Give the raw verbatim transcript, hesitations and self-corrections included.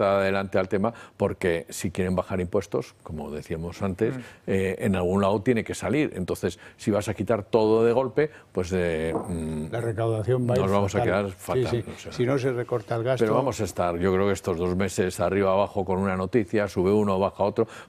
pata adelante al tema, porque si quieren bajar impuestos, como decíamos antes, mm. eh, en algún lado tiene que salir. Entonces, si vas a quitar todo de golpe, pues eh, la recaudación va a ir nos vamos fatal. a quedar fatal. Sí, sí. O sea, si no se recorta el gasto... Pero vamos a estar, yo creo que estos dos meses arriba abajo con una noticia, sube uno, baja otro,